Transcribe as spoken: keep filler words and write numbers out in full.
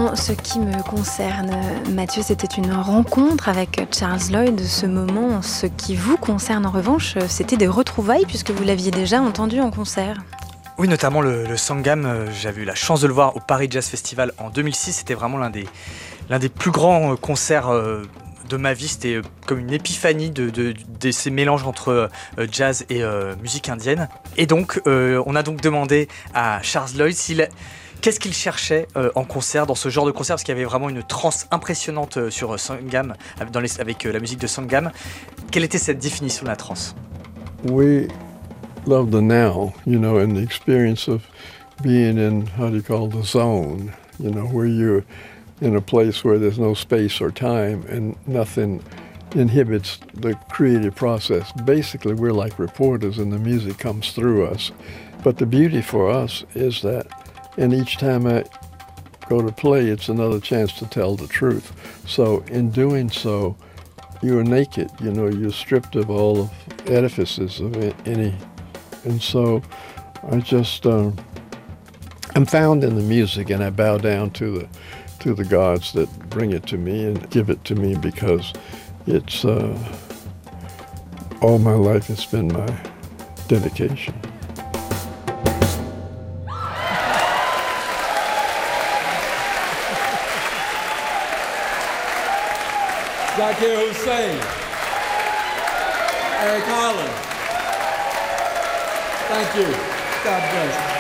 En ce qui me concerne, Mathieu, c'était une rencontre avec Charles Lloyd. Ce moment, en ce qui vous concerne en revanche, c'était des retrouvailles puisque vous l'aviez déjà entendu en concert. Oui, notamment le, le Sangam, euh, j'avais eu la chance de le voir au Paris Jazz Festival en deux mille six. C'était vraiment l'un des, l'un des plus grands concerts euh, de ma vie. C'était comme une épiphanie de, de, de ces mélanges entre euh, jazz et euh, musique indienne. Et donc, euh, on a donc demandé à Charles Lloyd s'il... Qu'est-ce qu'il cherchait euh, en concert, dans ce genre de concert, parce qu'il y avait vraiment une transe impressionnante euh, sur euh, Sangam, dans les, avec euh, la musique de Sangam. Quelle était cette définition de la transe? We love the now, you know, and the experience of being in, how do you call, the zone, you know, where you're in a place where there's no space or time and nothing inhibits the creative process. Basically, we're like reporters and the music comes through us. But the beauty for us is that and each time I go to play, it's another chance to tell the truth. So in doing so, you're naked, you know, you're stripped of all of edifices of any. And so I just, um, I'm found in the music and I bow down to the, to the gods that bring it to me and give it to me because it's, uh, all my life it's been my dedication. Zakir Hussain, Eric Holland. Thank you. God bless.